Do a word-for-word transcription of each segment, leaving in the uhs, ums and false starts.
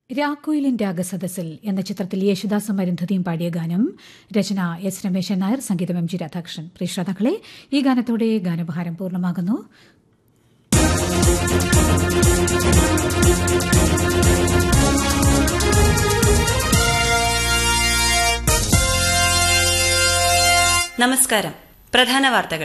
രാക്കുയിലിൻ രാഗസദസ്സിൽ എന്ന ചിത്രത്തിൽ യേശുദാസും അരുന്ധതിയും പാടിയ ഗാനം രചന എസ് രമേശൻ നായർ, സംഗീതം എം ജി രാധാകൃഷ്ണൻ. പ്രിയ ശ്രോതാക്കളെ, ഈ ഗാനത്തോടെ ഗാനോപഹാരം പൂർണ്ണമാകുന്നു. നമസ്കാരം. പ്രധാന വാർത്തകൾ.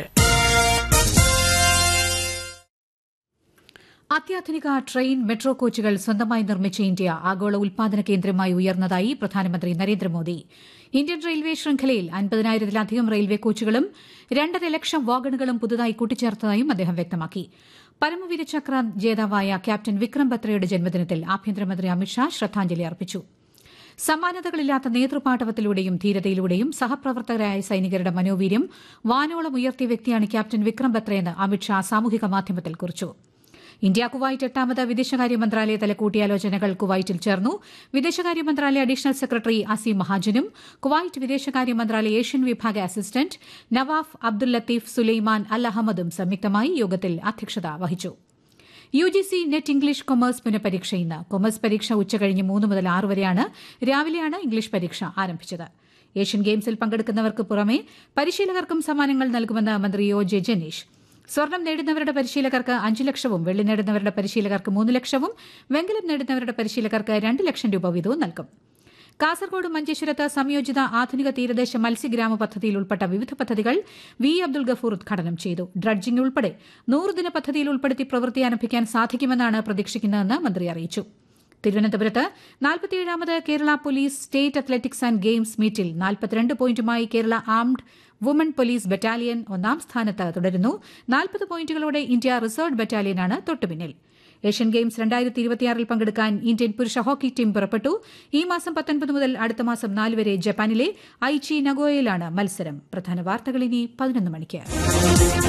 അത്യാധുനിക ട്രെയിൻ, മെട്രോ കോച്ചുകൾ സ്വന്തമായി നിർമ്മിച്ച ഇന്ത്യ ആഗോള ഉൽപാദന കേന്ദ്രമായി ഉയർന്നതായി പ്രധാനമന്ത്രി നരേന്ദ്രമോദി. ഇന്ത്യൻ റെയിൽവേ ശൃംഖലയിൽ അൻപതിനായിരത്തിലധികം റെയിൽവേ കോച്ചുകളും രണ്ടര ലക്ഷം വാഗണുകളും പുതുതായി കൂട്ടിച്ചേർത്തതായും അദ്ദേഹം വ്യക്തമാക്കി. പരമവീര ചക്ര ജേതാവായ ക്യാപ്റ്റൻ വിക്രം ബത്രയുടെ ജന്മദിനത്തിൽ ആഭ്യന്തരമന്ത്രി അമിത്ഷാ ശ്രദ്ധാഞ്ജലി അർപ്പിച്ചു. സമാനതകളില്ലാത്ത നേതൃപാടവത്തിലൂടെയും ധീരതയിലൂടെയും സഹപ്രവർത്തകരായ സൈനികരുടെ മനോവീര്യം വാനോളം ഉയർത്തിയ വ്യക്തിയാണ് ക്യാപ്റ്റൻ വിക്രം ബത്രയെന്ന് അമിത്ഷാ സാമൂഹിക മാധ്യമത്തിൽ കുറിച്ചു. ഇന്ത്യ കുവൈറ്റ് എട്ടാമത് വിദേശകാര്യ മന്ത്രാലയതല കൂടിയാലോചനകൾ കുവൈറ്റിൽ ചേർന്നു. വിദേശകാര്യ മന്ത്രാലയ അഡീഷണൽ സെക്രട്ടറി അസീം മഹാജനും കുവൈറ്റ് വിദേശകാര്യ മന്ത്രാലയ ഏഷ്യൻ വിഭാഗ അസിസ്റ്റന്റ് നവാഫ് അബ്ദുൽ ലത്തീഫ് സുലൈമാൻ അൽ അഹമ്മദും സംയുക്തമായി യോഗത്തിൽ അധ്യക്ഷത വഹിച്ചു. U G C net English commerce പുനഃപരീക്ഷ ഇന്ന്. കൊമേഴ്സ് പരീക്ഷ ഉച്ചകഴിഞ്ഞ് മൂന്ന് മുതൽ ആറ് വരെയാണ്. രാവിലെയാണ് ഇംഗ്ലീഷ് പരീക്ഷ ആരംഭിച്ചത്. ഏഷ്യൻ ഗെയിംസിൽ പങ്കെടുക്കുന്നവർക്ക് പുറമെ പരിശീലകർക്കും സമ്മാനങ്ങൾ നൽകുമെന്ന് മന്ത്രി ഒ ജെ ജനീഷ്. സ്വർണം നേടുന്നവരുടെ പരിശീലകർക്ക് അഞ്ച് ലക്ഷവും വെള്ളി നേടുന്നവരുടെ പരിശീലകർക്ക് മൂന്ന് ലക്ഷവും വെങ്കലം നേടുന്നവരുടെ പരിശീലകർക്ക് രണ്ട് ലക്ഷം രൂപ വീതവും നൽകും. കാസർഗോഡ് മഞ്ചേശ്വരത്ത് സംയോജിത ആധുനിക തീരദേശ മത്സ്യഗ്രാമ പദ്ധതിയിൽ ഉൾപ്പെട്ട വിവിധ പദ്ധതികൾ വി അബ്ദുൽ ഗഫൂർ ഉദ്ഘാടനം ചെയ്തു. ഡ്രഡ്ജിംഗ് ഉൾപ്പെടെ നൂറുദിന പദ്ധതിയിൽ ഉൾപ്പെടുത്തി പ്രവൃത്തി ആരംഭിക്കാൻ സാധിക്കുമെന്നാണ് പ്രതീക്ഷിക്കുന്നതെന്ന് മന്ത്രി അറിയിച്ചു. തിരുവനന്തപുരത്ത് നാൽപ്പത്തിയേഴാമത് Kerala police state athletics and games മീറ്റിൽ നാൽപ്പത്തിരണ്ട് പോയിന്റുമായി Kerala armed woman police battalion ഒന്നാം സ്ഥാനത്ത് തുടരുന്നു. നാൽപ്പത് പോയിന്റുകളോടെ ഇന്ത്യ റിസർവ് ബറ്റാലിയനാണ് തൊട്ടുപിന്നിൽ. ഏഷ്യൻ ഗെയിംസ് രണ്ടായിരത്തി ഇരുപത്തിയാറിൽ പങ്കെടുക്കാൻ ഇന്ത്യൻ പുരുഷ ഹോക്കി ടീം പുറപ്പെട്ടു. ഈ മാസം പത്തൊൻപത് മുതൽ അടുത്ത മാസം നാല് വരെ ജപ്പാനിലെ ഐച്ചി നഗോയയിലാണ് മത്സരം. പ്രധാന വാർത്തകൾ ഇനി പതിനൊന്ന് മണിക്ക്.